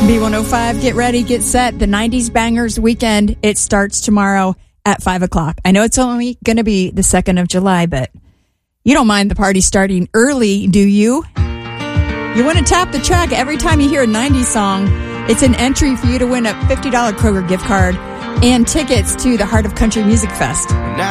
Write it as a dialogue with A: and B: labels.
A: B105, get ready, get set. The 90s Bangers Weekend, it starts tomorrow at 5 o'clock. I know it's only going to be the 2nd of July, but you don't mind the party starting early, do you? You want to tap the track every time you hear a 90s song. It's an entry for you to win a $50 Kroger gift card and tickets to the Heart of Country Music Fest.